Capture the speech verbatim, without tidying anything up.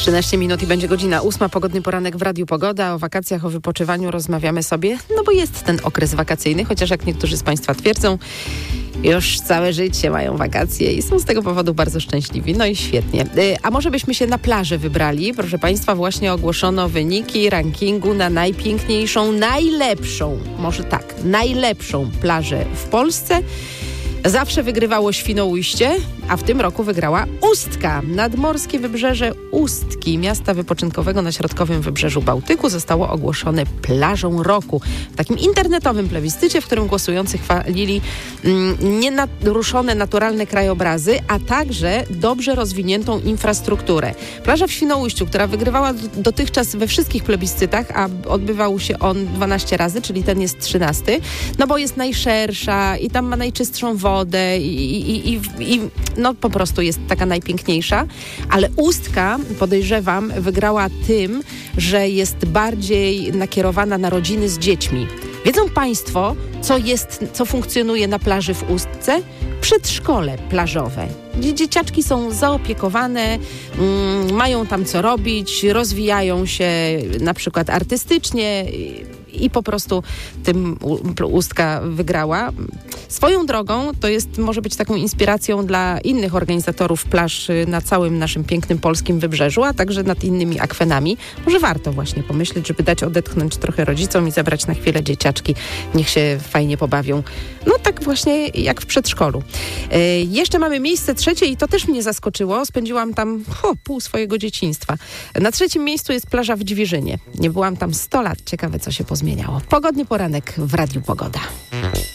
trzynaście minut i będzie godzina ósma. Pogodny poranek w Radiu Pogoda. O wakacjach, o wypoczywaniu rozmawiamy sobie, no bo jest ten okres wakacyjny, chociaż jak niektórzy z Państwa twierdzą, już całe życie mają wakacje i są z tego powodu bardzo szczęśliwi. No i świetnie. A może byśmy się na plażę wybrali? Proszę Państwa, właśnie ogłoszono wyniki rankingu na najpiękniejszą, najlepszą, może tak, najlepszą plażę w Polsce. Zawsze wygrywało Świnoujście, a w tym roku wygrała Ustka. Nadmorskie wybrzeże Ustki, miasta wypoczynkowego na środkowym wybrzeżu Bałtyku, zostało ogłoszone plażą roku. W takim internetowym plebiscycie, w którym głosujący chwalili mm, nienaruszone naturalne krajobrazy, a także dobrze rozwiniętą infrastrukturę. Plaża w Świnoujściu, która wygrywała dotychczas we wszystkich plebiscytach, a odbywał się on dwanaście razy, czyli ten jest trzynasty, no bo jest najszersza i tam ma najczystszą wodę i, i, i, i no po prostu jest taka najpiękniejsza, ale Ustka, podejrzewam, wygrała tym, że jest bardziej nakierowana na rodziny z dziećmi. Wiedzą Państwo, co jest, co funkcjonuje na plaży w Ustce? Przedszkole plażowe, gdzie dzieciaczki są zaopiekowane, mm, mają tam co robić, rozwijają się na przykład artystycznie i, i po prostu tym Ustka wygrała. Swoją drogą to jest, może być taką inspiracją dla innych organizatorów plaż na całym naszym pięknym polskim wybrzeżu, a także nad innymi akwenami. Może warto właśnie pomyśleć, żeby dać odetchnąć trochę rodzicom i zabrać na chwilę dzieciaczki. Niech się fajnie pobawią. No tak właśnie jak w przedszkolu. Yy, jeszcze mamy miejsce trzecie i to też mnie zaskoczyło. Spędziłam tam ho, pół swojego dzieciństwa. Na trzecim miejscu jest plaża w Dźwiżynie. Nie byłam tam sto lat. Ciekawe, co się pozmieniało. Pogodny poranek w Radiu Pogoda.